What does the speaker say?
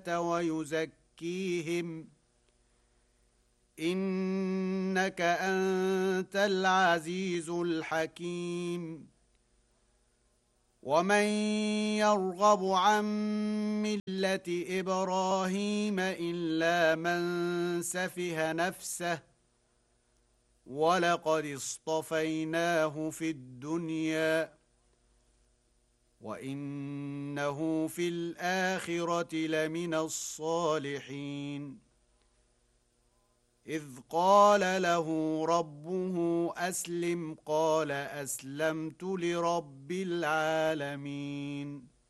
ويزكيهم إنك أنت العزيز الحكيم. ومن يرغب عن ملة إبراهيم إلا من سفه نفسه ولقد اصطفيناه في الدنيا وإنه في الآخرة لمن الصالحين. إذ قال له ربه أسلم قال أسلمت لرب العالمين.